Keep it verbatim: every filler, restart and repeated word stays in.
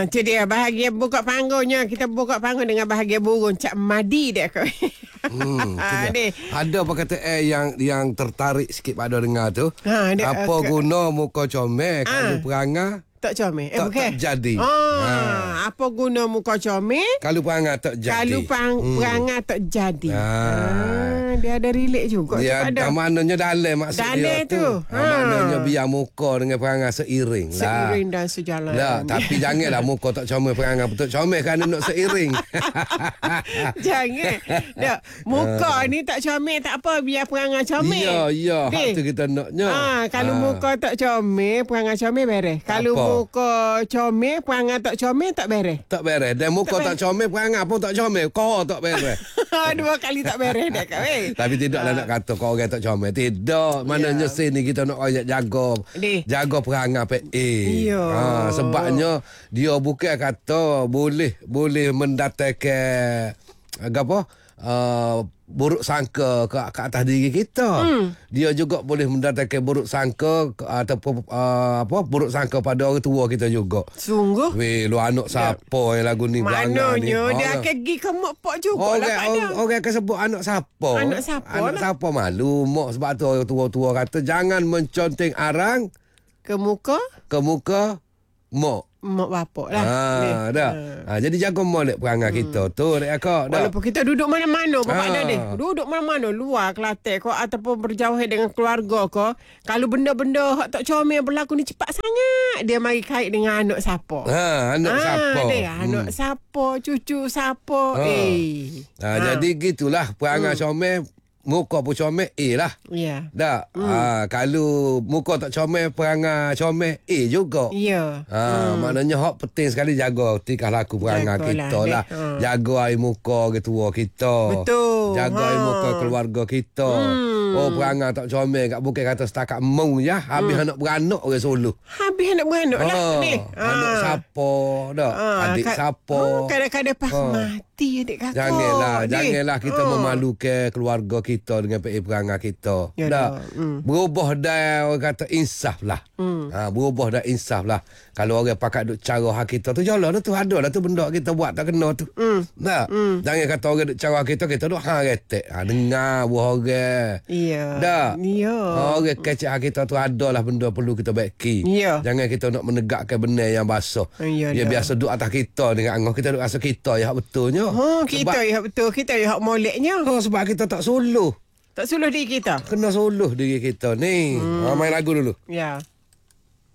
Ha, tu dia bahagian buka panggungnya. Kita buka panggung dengan bahagian burung Cak Madi dia kau. Hmm, ha, ada apa kata eh yang yang tertarik sikit pada dengar tu. Ha, dia, apa uh, guna muka comel kalau perangai tak comel. Eh, tak, bukan. tak jadi. Oh, ha. Apa guna muka comel? Kalau perangai tak jadi. Kalau pang, hmm. perangai tak jadi. Ha. Ha, dia ada relate juga. Dia ada maknanya dalam maksud dalam dia tu. tu. Ha. Maknanya biar muka dengan perangai seiring lah. Seiring dan sejalan. Lah, tapi janganlah muka tak comel perangai betul comel kan nak seiring. Jangan. Dak, muka ha. ni tak comel tak apa biar perangai comel. Ya, ya. Hak tu kita naknya. Ha, kalau ha. muka tak comel, perangai comel beres. Kalau apa? Muka comel, perangai tak comel tak beres. Tak beres. Dan muka tak, tak comel, perangai pun tak comel. Kau tak beres. Dua kali tak beres dah kau. Eh. Tapi tidaklah ha. nak kata kau orang tak comel. Tidak. Mananya yeah. sini kita nak ayat jaga. Di. Jaga perangai P A. Ya. Ha, sebabnya dia bukan kata boleh boleh mendatangkan apa? Uh, buruk sangka ke, ke atas diri kita. Hmm. Dia juga boleh mendatangkan buruk sangka ke, ataupun uh, apa buruk sangka pada orang tua kita juga. Sungguh? Weh, lu anak siapa yang lagu ni belanga ni? Mananya dia akan pergi ke mak pak juga orang, lah pada. Orang, orang akan sebut anak siapa? Anak siapa Anak lah. siapa malu mak sebab tu orang tua-tua kata jangan menconteng arang ke muka ke muka mak. Mak bapak lah. Ha, dah. Ha. Ha, jadi jaga molek perangai hmm. kita tu, dek akak. Walaupun kita duduk mana-mana, bapak ha. dia. Duduk mana-mana, luar Kelantan kau ataupun berjauh dengan keluarga kau, kalau benda-benda hak tak comel berlaku ni cepat sangat, dia mari kait dengan anak siapa. Ha, anak ha, siapa? Dia, anak hmm. siapa, cucu siapa. Ha. Eh. Ha, ha. Jadi gitulah perangai hmm. comel. Muka pun comel A lah. Ya. Yeah. Tak. Mm. Ha, kalau muka tak comel, perangai comel A juga. Ya. Yeah. Ha, mm. maknanya hak penting sekali jaga tingkah laku perangai kita lah. Ha. Jaga air muka ke tua kita. Betul. Jaga ha. air muka keluarga kita. Mm. Oh, perangai tak comel kat bukan kata setakat mung ya. Habis mm. anak beranak orang Solo. Habis anak beranak ha. lah ni. Ha. Anak siapa dah. Ha. Adik ka- siapa. Oh, kadang-kadang pas ha. mati adik kakak. Janganlah, janganlah kita ha. memalukan keluarga kita. kita dengan P A perangai kita. Ya dah. Mm. Berubah dah orang kata insaf lah. Mm. Ha, berubah dah insaf lah. Kalau orang pakat duk cara hak kita tu jalan tu ada lah tu benda kita buat tak kena tu. Mm. Tak. Mm. Jangan kata orang duk cara kita kita duk hang retek. Ha, dengar buah orang. Iya. Tak. Iya. Ha, orang kecek hak kita tu ada lah benda perlu kita baiki. Iya. Jangan kita nak menegakkan benda yang basah. Iya. Dia biasa duk atas kita dengan angah kita duk rasa kita yang betulnya. Ha, kita yang betul, kita yang moleknya. Ha, sebab kita tak suluh. Tak suluh diri kita. Kena suluh diri kita ni. Hmm. Ha, main lagu dulu. Ya.